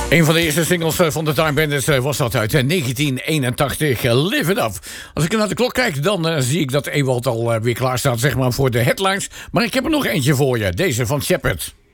Een van de eerste singles van de Time Bandits was dat uit 1981, Live It Up. Als ik naar de klok kijk, dan zie ik dat Ewald al weer klaar staat, zeg maar, voor de headlines. Maar ik heb er nog eentje voor je, deze van Shepard.